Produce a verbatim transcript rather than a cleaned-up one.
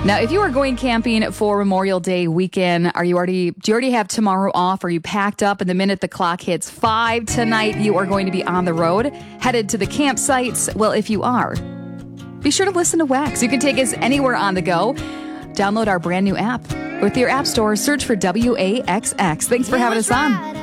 Now, if you are going camping for Memorial Day weekend, are you already, do you already have tomorrow off? Are you packed up? And the minute the clock hits five tonight, you are going to be on the road, headed to the campsites? Well, if you are, be sure to listen to Wax. You can take us anywhere on the go. Download our brand new app. With your app store, search for W A X X. Thanks for having us on.